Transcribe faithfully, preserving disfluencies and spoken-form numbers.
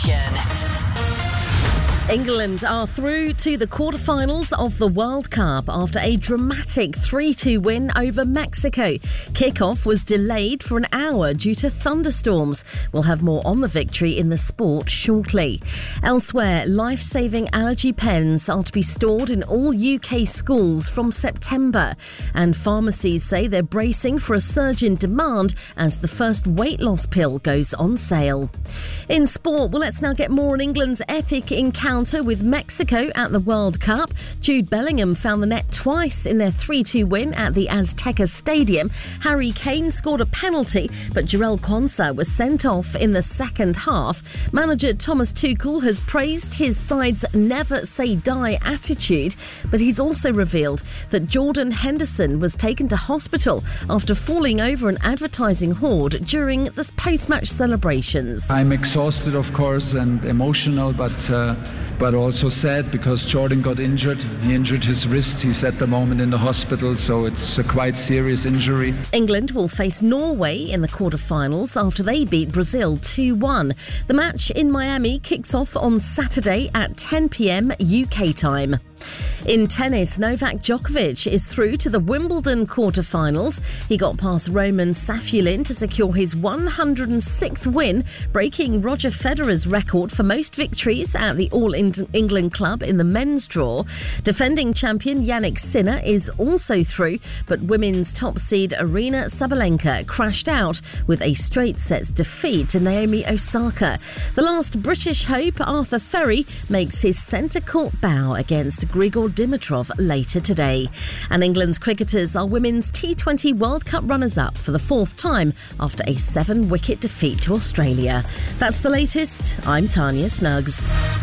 England are through to the quarterfinals of the World Cup after a dramatic three two win over Mexico. Kickoff was delayed for an hour due to thunderstorms. We'll have more on the victory in the sport shortly. Elsewhere, life-saving allergy pens are to be stored in all U K schools from September. And pharmacies say they're bracing for a surge in demand as the first weight loss pill goes on sale. In sport, well, let's now get more on England's epic encounter with Mexico at the World Cup. Jude Bellingham found the net twice in their three two win at the Azteca Stadium. Harry Kane scored a penalty, but Jarell Quansah was sent off in the second half. Manager Thomas Tuchel has praised his side's never say die attitude, but he's also revealed that Jordan Henderson was taken to hospital after falling over an advertising hoard during the post-match celebrations. I'm exhausted, of course, and emotional, but uh, but also sad because Jordan got injured. He injured his wrist. He's at the moment in the hospital, so it's a quite serious injury. England will face Norway in the quarterfinals after they beat Brazil two one. The match in Miami kicks off on Saturday at ten p.m. U K time. In tennis, Novak Djokovic is through to the Wimbledon quarterfinals. He got past Roman Safulin to secure his one hundred sixth win, breaking Roger Federer's record for most victories at the All England Club in the men's draw. Defending champion Yannick Sinner is also through, but women's top seed Arina Sabalenka crashed out with a straight sets defeat to Naomi Osaka. The last British hope, Arthur Ferry, makes his centre court bow against Grigor Dimitrov later today. And England's cricketers are women's T twenty World Cup runners-up for the fourth time after a seven-wicket defeat to Australia. That's the latest. I'm Tanya Snuggs.